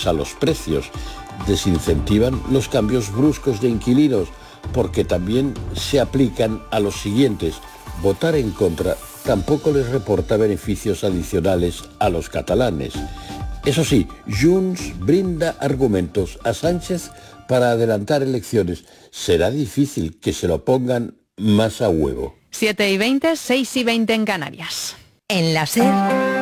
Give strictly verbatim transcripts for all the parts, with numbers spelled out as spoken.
favorables a los precios. Desincentivan los cambios bruscos de inquilinos, porque también se aplican a los siguientes. Votar en contra tampoco les reporta beneficios adicionales a los catalanes. Eso sí, Junts brinda argumentos a Sánchez para adelantar elecciones. Será difícil que se lo pongan más a huevo. siete y veinte, seis y veinte en Canarias. En la SER,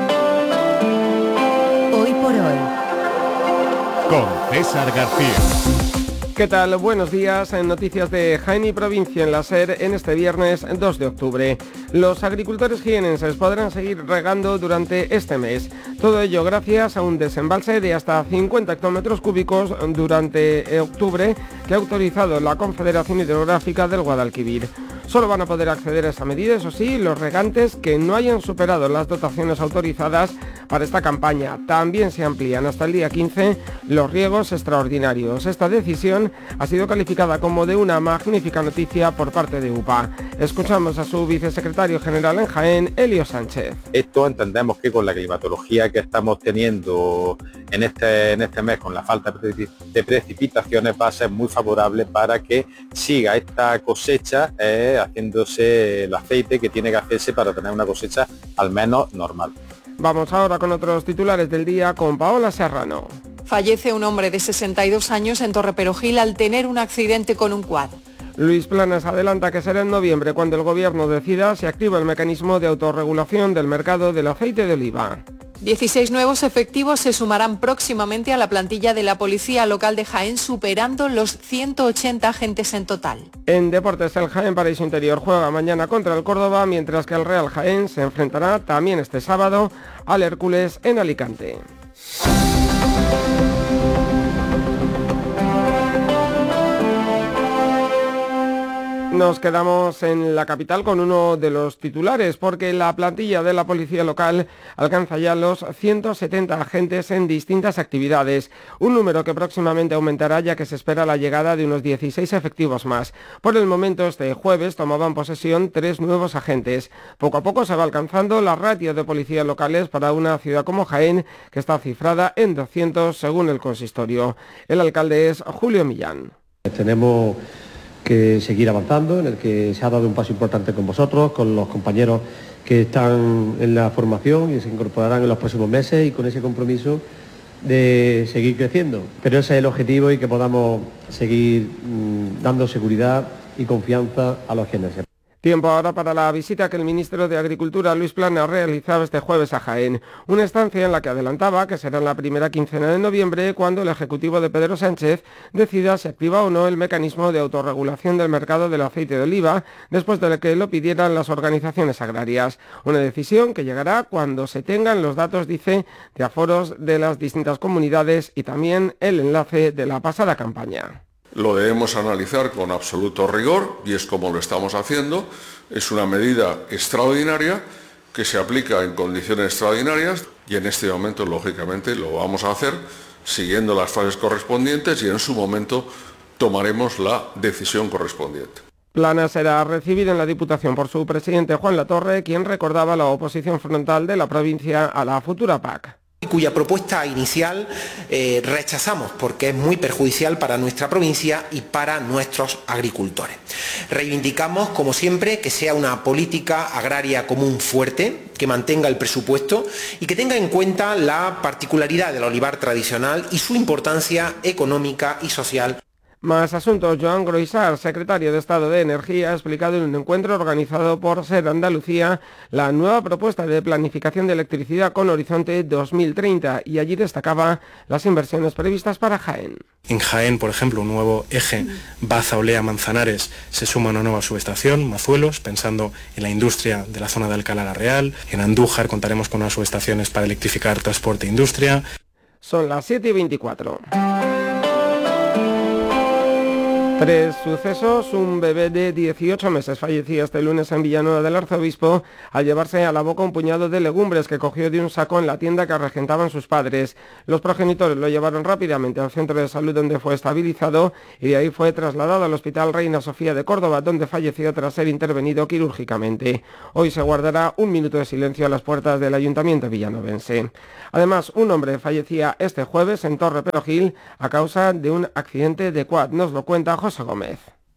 hoy por hoy. Con César García. ¿Qué tal? Buenos días. En noticias de Jaén y provincia en la SER en este viernes dos de octubre. Los agricultores jienenses podrán seguir regando durante este mes. Todo ello gracias a un desembalse de hasta cincuenta hectómetros cúbicos durante octubre que ha autorizado la Confederación Hidrográfica del Guadalquivir. Solo van a poder acceder a esa medida, eso sí, los regantes que no hayan superado las dotaciones autorizadas para esta campaña. También se amplían hasta el día quince los riegos extraordinarios. Esta decisión ha sido calificada como de una magnífica noticia por parte de U P A. Escuchamos a su vicesecretario general en Jaén, Elio Sánchez. Esto entendemos que con la climatología que estamos teniendo en este, en este mes, con la falta de precipitaciones, va a ser muy favorable para que siga esta cosecha eh, haciéndose el aceite que tiene que hacerse para tener una cosecha al menos normal. Vamos ahora con otros titulares del día con Paola Serrano. Fallece un hombre de sesenta y dos años en Torreperogil al tener un accidente con un quad. Luis Planas adelanta que será en noviembre cuando el gobierno decida si activa el mecanismo de autorregulación del mercado del aceite de oliva. dieciséis nuevos efectivos se sumarán próximamente a la plantilla de la Policía Local de Jaén, superando los ciento ochenta agentes en total. En deportes, el Jaén Paraíso Interior juega mañana contra el Córdoba, mientras que el Real Jaén se enfrentará también este sábado al Hércules en Alicante. Nos quedamos en la capital con uno de los titulares, porque la plantilla de la policía local alcanza ya los ciento setenta agentes en distintas actividades, un número que próximamente aumentará ya que se espera la llegada de unos dieciséis efectivos más. Por el momento, este jueves tomaban posesión tres nuevos agentes. Poco a poco se va alcanzando la ratio de policías locales para una ciudad como Jaén, que está cifrada en doscientos según el consistorio. El alcalde es Julio Millán. Tenemos que seguir avanzando, en el que se ha dado un paso importante con vosotros, con los compañeros que están en la formación y se incorporarán en los próximos meses, y con ese compromiso de seguir creciendo. Pero ese es el objetivo, y que podamos seguir mmm, dando seguridad y confianza a los jienenses. Tiempo ahora para la visita que el ministro de Agricultura, Luis Planas, realizaba este jueves a Jaén. Una estancia en la que adelantaba que será en la primera quincena de noviembre cuando el Ejecutivo de Pedro Sánchez decida si activa o no el mecanismo de autorregulación del mercado del aceite de oliva, después de que lo pidieran las organizaciones agrarias. Una decisión que llegará cuando se tengan los datos, dice, de aforos de las distintas comunidades y también el enlace de la pasada campaña. Lo debemos analizar con absoluto rigor, y es como lo estamos haciendo. Es una medida extraordinaria que se aplica en condiciones extraordinarias, y en este momento, lógicamente, lo vamos a hacer siguiendo las fases correspondientes, y en su momento tomaremos la decisión correspondiente. Planas será recibido en la Diputación por su presidente Juan Latorre, quien recordaba la oposición frontal de la provincia a la futura P A C. Cuya propuesta inicial eh, rechazamos porque es muy perjudicial para nuestra provincia y para nuestros agricultores. Reivindicamos, como siempre, que sea una política agraria común fuerte, que mantenga el presupuesto y que tenga en cuenta la particularidad del olivar tradicional y su importancia económica y social. Más asuntos. Joan Groisar, secretario de Estado de Energía, ha explicado en un encuentro organizado por SER Andalucía la nueva propuesta de planificación de electricidad con horizonte dos mil treinta, y allí destacaba las inversiones previstas para Jaén. En Jaén, por ejemplo, un nuevo eje Baza-Olea-Manzanares se suma a una nueva subestación, Mazuelos, pensando en la industria de la zona de Alcalá la Real. En Andújar contaremos con unas subestaciones para electrificar transporte e industria. Son las siete y veinticuatro. Tres sucesos. Un bebé de dieciocho meses fallecía este lunes en Villanueva del Arzobispo al llevarse a la boca un puñado de legumbres que cogió de un saco en la tienda que regentaban sus padres. Los progenitores lo llevaron rápidamente al centro de salud donde fue estabilizado y de ahí fue trasladado al Hospital Reina Sofía de Córdoba, donde falleció tras ser intervenido quirúrgicamente. Hoy se guardará un minuto de silencio a las puertas del Ayuntamiento villanovense. Además, un hombre fallecía este jueves en Torre Perojil a causa de un accidente de quad. Nos lo cuenta José Gómez.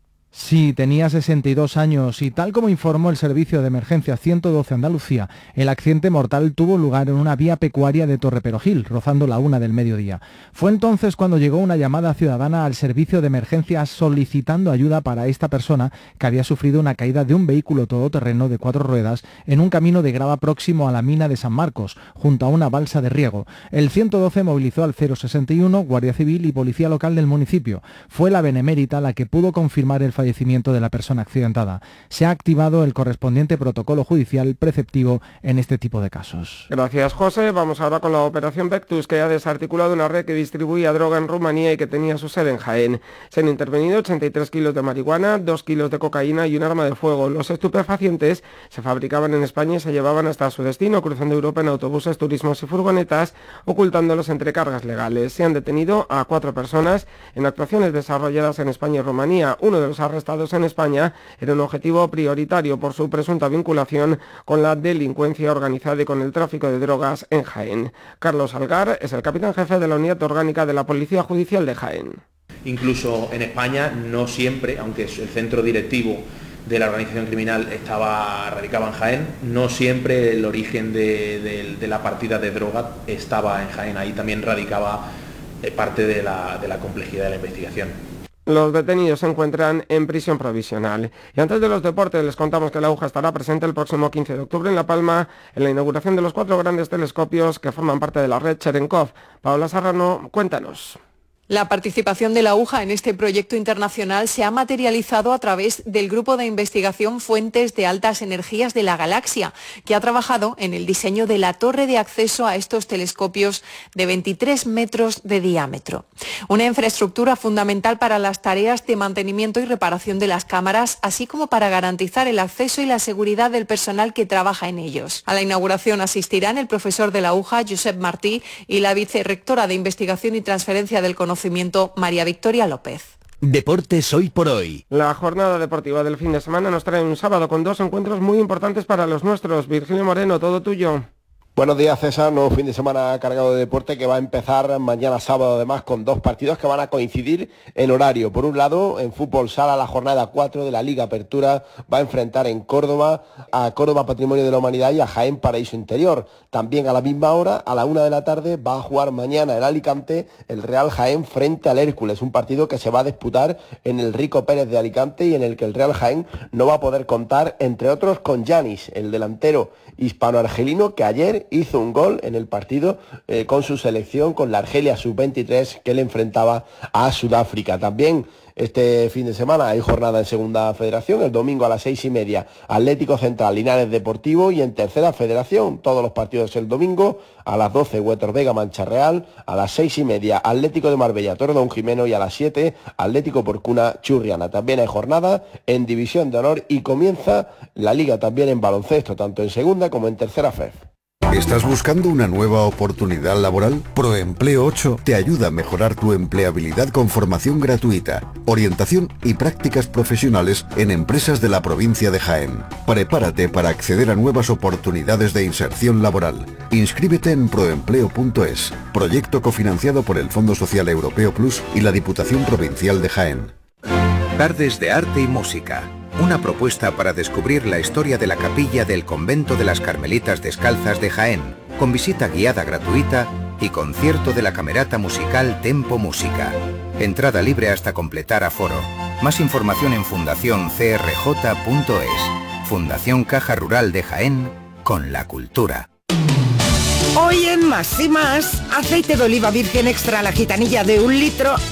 Sí, tenía sesenta y dos años y tal como informó el Servicio de Emergencia ciento doce Andalucía, el accidente mortal tuvo lugar en una vía pecuaria de Torre Perojil, rozando la una del mediodía. Fue entonces cuando llegó una llamada ciudadana al Servicio de Emergencia solicitando ayuda para esta persona que había sufrido una caída de un vehículo todoterreno de cuatro ruedas en un camino de grava próximo a la mina de San Marcos, junto a una balsa de riego. El ciento doce movilizó al cero sesenta y uno, Guardia Civil y Policía Local del municipio. Fue la Benemérita la que pudo confirmar el fallecimiento fallecimiento de la persona accidentada. Se ha activado el correspondiente protocolo judicial preceptivo en este tipo de casos. Gracias, José. Vamos ahora con la operación Vectus, que ha desarticulado una red que distribuía droga en Rumanía y que tenía su sede en Jaén. Se han intervenido ochenta y tres kilos de marihuana, dos kilos de cocaína y un arma de fuego. Los estupefacientes se fabricaban en España y se llevaban hasta su destino, cruzando Europa en autobuses, turismos y furgonetas, ocultándolos entre cargas legales. Se han detenido a cuatro personas en actuaciones desarrolladas en España y Rumanía. Uno de los arrestados en España era un objetivo prioritario por su presunta vinculación con la delincuencia organizada y con el tráfico de drogas en Jaén. Carlos Algar es el capitán jefe de la Unidad Orgánica de la Policía Judicial de Jaén. Incluso en España no siempre, aunque el centro directivo de la organización criminal estaba radicaba en Jaén, no siempre el origen de, de, de la partida de droga estaba en Jaén. Ahí también radicaba eh, parte de la, de la complejidad de la investigación. Los detenidos se encuentran en prisión provisional. Y antes de los deportes les contamos que la aguja estará presente el próximo quince de octubre en La Palma en la inauguración de los cuatro grandes telescopios que forman parte de la red Cherenkov. Paola Serrano, cuéntanos. La participación de la aguja en este proyecto internacional se ha materializado a través del Grupo de Investigación Fuentes de Altas Energías de la Galaxia, que ha trabajado en el diseño de la torre de acceso a estos telescopios de veintitrés metros de diámetro. Una infraestructura fundamental para las tareas de mantenimiento y reparación de las cámaras, así como para garantizar el acceso y la seguridad del personal que trabaja en ellos. A la inauguración asistirán el profesor de la aguja, Josep Martí, y la vicerrectora de Investigación y Transferencia del Conocimiento, María Victoria López. Deportes hoy por hoy. La jornada deportiva del fin de semana nos trae un sábado con dos encuentros muy importantes para los nuestros. Virgilio Moreno, todo tuyo. Buenos días, César. Nuevo fin de semana cargado de deporte que va a empezar mañana sábado, además con dos partidos que van a coincidir en horario. Por un lado, en fútbol sala, la jornada cuatro de la Liga Apertura va a enfrentar en Córdoba a Córdoba Patrimonio de la Humanidad y a Jaén Paraíso Interior. También a la misma hora, a la una de la tarde, va a jugar mañana en Alicante el Real Jaén frente al Hércules, un partido que se va a disputar en el Rico Pérez de Alicante y en el que el Real Jaén no va a poder contar, entre otros, con Yanis, el delantero hispano-argelino que ayer hizo un gol en el partido eh, con su selección, con la Argelia sub veintitrés que le enfrentaba a Sudáfrica. También este fin de semana hay jornada en Segunda Federación, el domingo a las seis y media Atlético Central Linares Deportivo, y en Tercera Federación todos los partidos el domingo a las doce Huetor Vega Mancha Real, a las seis y media Atlético de Marbella Torredón Jimeno y a las siete Atlético Porcuna Churriana. También hay jornada en División de Honor y comienza la Liga también en baloncesto, tanto en Segunda como en Tercera F E F. ¿Estás buscando una nueva oportunidad laboral? Proempleo ocho te ayuda a mejorar tu empleabilidad con formación gratuita, orientación y prácticas profesionales en empresas de la provincia de Jaén. Prepárate para acceder a nuevas oportunidades de inserción laboral. Inscríbete en proempleo punto es, proyecto cofinanciado por el Fondo Social Europeo Plus y la Diputación Provincial de Jaén. Tardes de Arte y Música. Una propuesta para descubrir la historia de la capilla del Convento de las Carmelitas Descalzas de Jaén, con visita guiada gratuita y concierto de la Camerata Musical Tempo Música. Entrada libre hasta completar aforo. Más información en fundación c r j punto es. Fundación Caja Rural de Jaén, con la cultura. Hoy en Más y Más, aceite de oliva virgen extra la gitanilla de un litro